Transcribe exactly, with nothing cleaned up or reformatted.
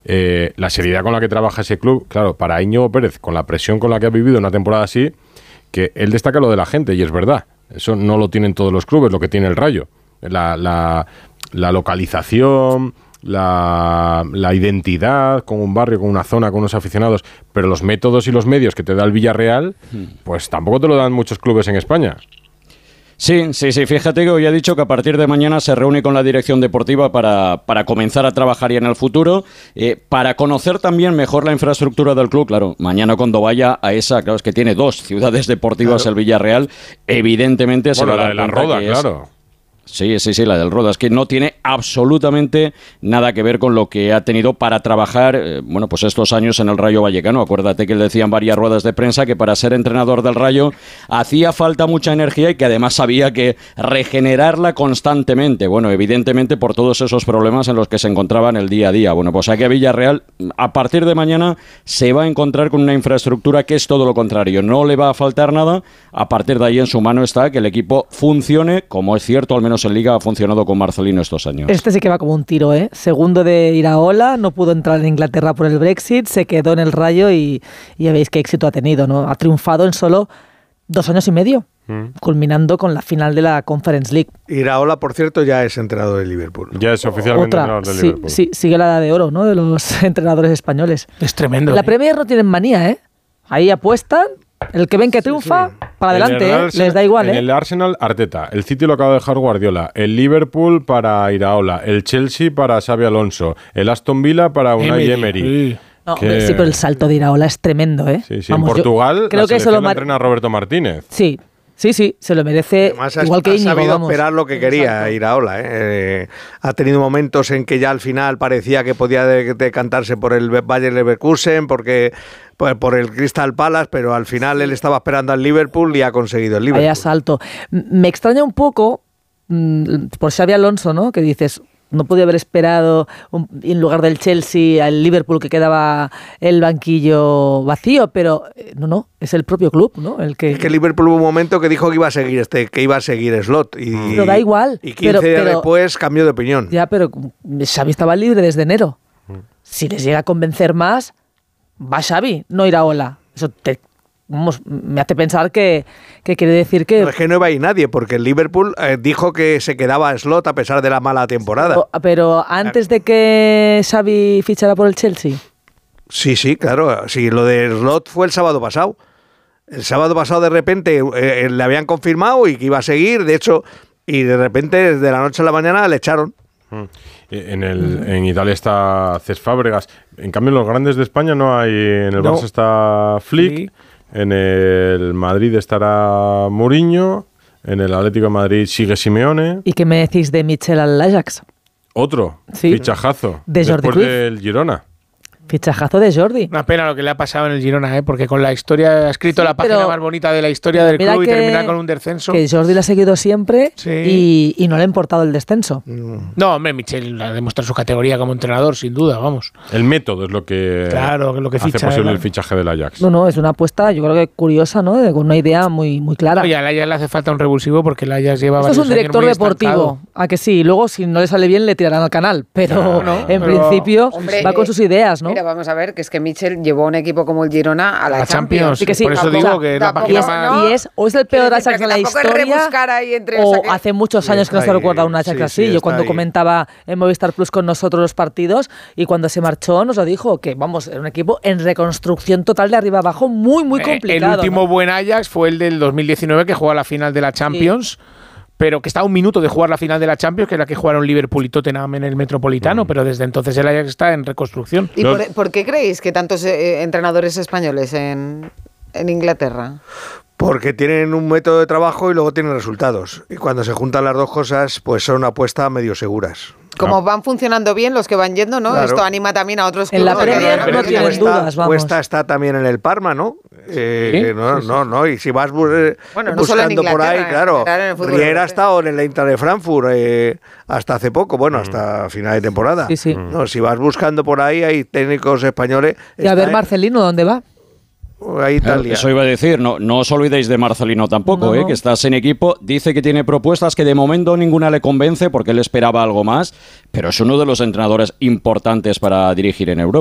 Eh, la seriedad con la que trabaja ese club, claro, para Íñigo Pérez, con la presión con la que ha vivido una temporada así, que él destaca lo de la gente, y es verdad, eso no lo tienen todos los clubes, lo que tiene el Rayo, la, la, la localización, la, la identidad con un barrio, con una zona, con unos aficionados, pero los métodos y los medios que te da el Villarreal, pues tampoco te lo dan muchos clubes en España. Sí, sí, sí. Fíjate que hoy ha dicho que a partir de mañana se reúne con la dirección deportiva para, para comenzar a trabajar ya en el futuro, eh, para conocer también mejor la infraestructura del club. Claro, mañana cuando vaya a esa, claro, es que tiene dos ciudades deportivas, claro. El Villarreal, evidentemente se bueno, va a dar la de la cuenta Roda, que es, claro. Sí, sí, sí, la del Roda. Es que no tiene absolutamente nada que ver con lo que ha tenido para trabajar, eh, bueno, pues estos años en el Rayo Vallecano. Acuérdate que le decían varias ruedas de prensa que para ser entrenador del Rayo hacía falta mucha energía y que además había que regenerarla constantemente. Bueno, evidentemente por todos esos problemas en los que se encontraban el día a día. Bueno, pues aquí a Villarreal, a partir de mañana, se va a encontrar con una infraestructura que es todo lo contrario. No le va a faltar nada. A partir de ahí en su mano está que el equipo funcione, como es cierto, al menos en Liga ha funcionado con Marcelino estos años. Este sí que va como un tiro, ¿eh? Segundo de Iraola, no pudo entrar en Inglaterra por el Brexit, se quedó en el Rayo y, y ya veis qué éxito ha tenido, ¿no? Ha triunfado en solo dos años y medio, mm. culminando con la final de la Conference League. Iraola, por cierto, ya es entrenador de Liverpool. Ya es oficialmente Otra, entrenador de sí, Liverpool. Sí, sigue la edad de oro, ¿no? De los entrenadores españoles. Es tremendo. La ¿eh? Premier no tienen manía, ¿eh? Ahí apuestan. El que ven que triunfa, sí, sí. para adelante, ¿eh? Arsenal, les da igual. En ¿eh? el Arsenal, Arteta. El City lo acaba de dejar Guardiola. El Liverpool para Iraola. El Chelsea para Xabi Alonso. El Aston Villa para Unai Emery. Emery. No, que... Sí, pero el salto de Iraola es tremendo, ¿eh? Sí, sí. Vamos, en Portugal, creo la que se lo mar... entrena Roberto Martínez. Sí. Sí, sí, se lo merece. Además, igual que Íñigo, ha sabido vamos. esperar lo que quería Iraola. ¿eh? Eh, ha tenido momentos en que ya al final parecía que podía decantarse por el Bayer Leverkusen, porque por, por el Crystal Palace, pero al final él estaba esperando al Liverpool y ha conseguido el Liverpool. Vaya salto. Me extraña un poco mmm, por Xabi Alonso, ¿no? Que dices, no podía haber esperado un, en lugar del Chelsea al Liverpool, que quedaba el banquillo vacío, pero no, no, es el propio club, ¿no? El que... Es que el Liverpool hubo un momento que dijo que iba a seguir este, que iba a seguir Slot y, pero da igual. Y quince pero, días pero, después cambió de opinión. Ya, pero Xavi estaba libre desde enero. Si les llega a convencer más, va Xavi, no Iraola. Eso te... Vamos, me hace pensar que, que quiere decir que... No, es que no iba a ir nadie, porque el Liverpool eh, dijo que se quedaba a Slot a pesar de la mala temporada. Pero, pero antes de que Xavi fichara por el Chelsea. Sí, sí, claro. Sí, lo de Slot fue el sábado pasado. El sábado pasado de repente eh, le habían confirmado y que iba a seguir, de hecho, y de repente desde la noche a la mañana le echaron. En, el, en Italia está Cesc Fábregas. En cambio, en los grandes de España no hay. En el no. Barça está Flick. Sí. En el Madrid estará Mourinho. En el Atlético de Madrid sigue Simeone. ¿Y qué me decís de Michel al Ajax? Otro sí. fichajazo. De Jordi después Cruyff. del Girona. Fichajazo de Jordi. Una pena lo que le ha pasado en el Girona, ¿eh? Porque con la historia, ha escrito sí, la página más bonita de la historia del club y termina con un descenso. Que Jordi la ha seguido siempre sí. y, y no le ha importado el descenso. No, hombre, Michel ha demostrado su categoría como entrenador, sin duda, vamos. El método es lo que, claro, lo que hace ficha, posible ¿verdad? El fichaje del Ajax. No, no, es una apuesta, yo creo que curiosa, ¿no? Con una idea muy, muy clara. Oye, al Ajax le hace falta un revulsivo porque el Ajax lleva varios años. Esto es un director deportivo, estancado. A que sí, luego si no le sale bien le tirarán al canal, pero no, no, en pero, principio hombre, va con sus ideas, ¿no? Mira, vamos a ver, que es que Michel llevó a un equipo como el Girona a la, a la Champions. Champions. Sí que sí, por eso no, digo o sea, que la página y es, más... Y es, o es el peor Ajax de la historia, o hace muchos años que no se recuerda un Ajax sí, así. Sí, Yo cuando ahí. comentaba en Movistar Plus con nosotros los partidos, y cuando se marchó nos lo dijo, que vamos, era un equipo en reconstrucción total de arriba abajo, muy, muy complicado. El último ¿no? buen Ajax fue el del dos mil diecinueve, que jugó a la final de la Champions. Sí. Pero que está a un minuto de jugar la final de la Champions, que es la que jugaron Liverpool y Tottenham en el Metropolitano, mm. pero desde entonces el Ajax está en reconstrucción. ¿Y por, por qué creéis que tantos eh, entrenadores españoles en, en Inglaterra? Porque tienen un método de trabajo y luego tienen resultados. Y cuando se juntan las dos cosas, pues son apuestas medio seguras. Como no. van funcionando bien los que van yendo, ¿no? Claro. Esto anima también a otros clubes. En la Premier no, no tienes dudas, vamos. Cuesta está también en el Parma, ¿no? Eh, ¿Sí? No, sí, sí. no, no. Y si vas bu- bueno, no buscando por ahí, claro. Riera ha estado en el Eintracht de Frankfurt eh, hasta hace poco, bueno, mm. hasta final de temporada. Sí, sí. No, si vas buscando por ahí, hay técnicos españoles. Y a ver, Marcelino, ¿dónde va? a Italia. Eso iba a decir, no, no os olvidéis de Marcelino tampoco, No, ¿eh? no. Que estás en equipo, dice que tiene propuestas que de momento ninguna le convence porque él esperaba algo más, pero es uno de los entrenadores importantes para dirigir en Europa.